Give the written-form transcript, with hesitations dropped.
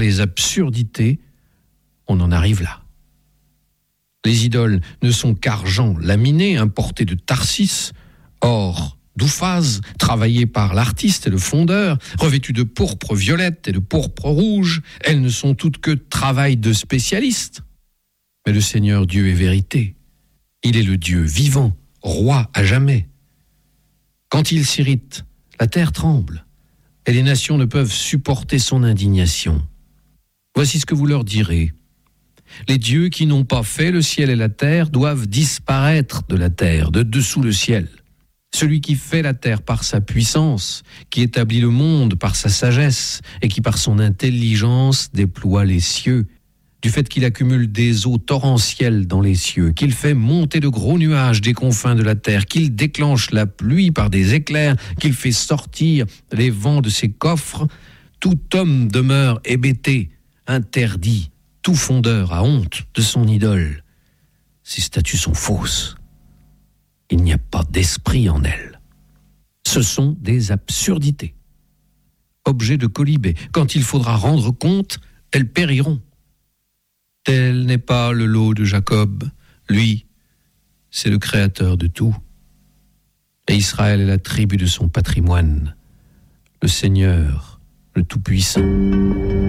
les absurdités, on en arrive là. Les idoles ne sont qu'argent laminé, importé de Tarsis, or d'Ouphase, travaillé par l'artiste et le fondeur, revêtues de pourpre violette et de pourpre rouge, elles ne sont toutes que travail de spécialistes. Mais le Seigneur Dieu est vérité. Il est le Dieu vivant, roi à jamais. Quand il s'irrite, la terre tremble, et les nations ne peuvent supporter son indignation. Voici ce que vous leur direz. Les dieux qui n'ont pas fait le ciel et la terre doivent disparaître de la terre, de dessous le ciel. Celui qui fait la terre par sa puissance, qui établit le monde par sa sagesse, et qui par son intelligence déploie les cieux, du fait qu'il accumule des eaux torrentielles dans les cieux, qu'il fait monter de gros nuages des confins de la terre, qu'il déclenche la pluie par des éclairs, qu'il fait sortir les vents de ses coffres, tout homme demeure hébété, interdit, tout fondeur a honte de son idole. Ces statues sont fausses. Il n'y a pas d'esprit en elles. Ce sont des absurdités. Objets de colibé, quand il faudra rendre compte, elles périront. Tel n'est pas le lot de Jacob. Lui, c'est le créateur de tout. Et Israël est la tribu de son patrimoine. Le Seigneur, le Tout-Puissant.